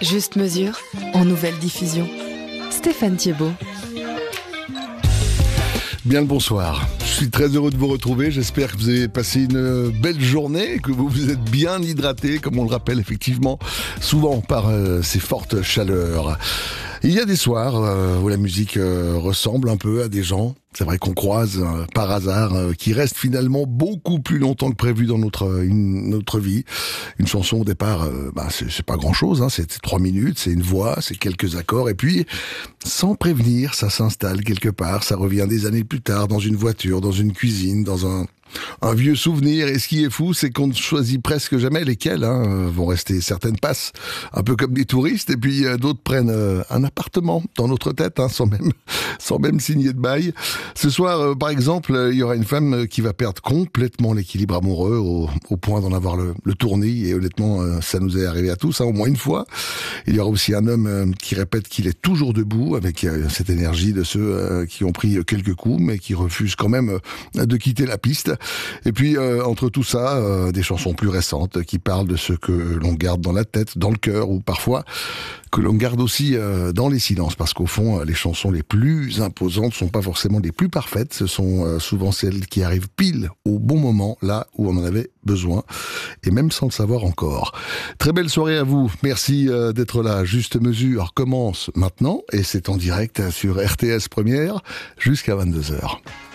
Juste mesure, en nouvelle diffusion. Stéphane Thiebaud. Bien le bonsoir. Je suis très heureux de vous retrouver. J'espère que vous avez passé une belle journée, que vous vous êtes bien hydraté, comme on le rappelle effectivement souvent par ces fortes chaleurs. Il y a des soirs où la musique ressemble un peu à des gens. C'est vrai qu'on croise par hasard qui restent finalement beaucoup plus longtemps que prévu dans notre vie. Une chanson au départ, c'est pas grand chose, hein, c'est 3 minutes, c'est une voix, c'est quelques accords, et puis sans prévenir, ça s'installe quelque part, ça revient des années plus tard dans une voiture, dans une cuisine, dans un vieux souvenir. Et ce qui est fou, c'est qu'on ne choisit presque jamais lesquels vont rester. Certaines passent un peu comme des touristes, et puis d'autres prennent un appartement dans notre tête, sans même signer de bail. Ce soir, par exemple, il y aura une femme qui va perdre complètement l'équilibre amoureux au point d'en avoir le tournis. Et honnêtement, ça nous est arrivé à tous, au moins une fois. Il y aura aussi un homme qui répète qu'il est toujours debout, avec cette énergie de ceux qui ont pris quelques coups, mais qui refusent quand même de quitter la piste. Et puis, entre tout ça, des chansons plus récentes qui parlent de ce que l'on garde dans la tête, dans le cœur, ou parfois que l'on garde aussi dans les silences, parce qu'au fond, les chansons les plus imposantes sont pas forcément les plus parfaites, ce sont souvent celles qui arrivent pile au bon moment, là où on en avait besoin, et même sans le savoir encore. Très belle soirée à vous, merci d'être là. Juste mesure commence maintenant, et c'est en direct sur RTS Première jusqu'à 22h.